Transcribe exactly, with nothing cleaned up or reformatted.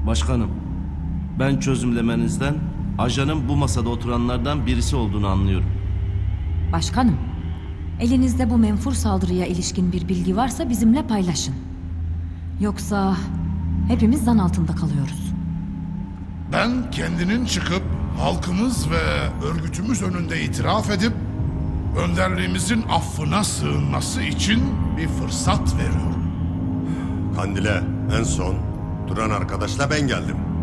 Başkanım, ben çözümlemenizden ajanın bu masada oturanlardan birisi olduğunu anlıyorum. Başkanım, elinizde bu menfur saldırıya ilişkin bir bilgi varsa bizimle paylaşın. Yoksa hepimiz zan altında kalıyoruz. Ben kendinin çıkıp halkımız ve örgütümüz önünde itiraf edip önderliğimizin affına sığınması için bir fırsat veriyorum. Kandil'e en son duran arkadaşla ben geldim.